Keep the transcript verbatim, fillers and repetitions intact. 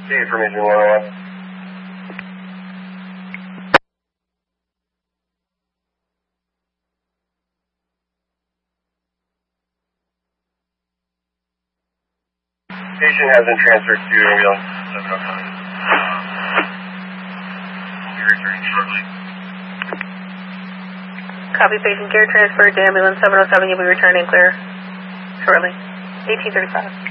Information one oh one. Patient has been transferred to ambulance seven oh seven. We'll be returning shortly. Copy, patient care transferred to ambulance seven oh seven. You'll be returning clear shortly. eighteen thirty-five.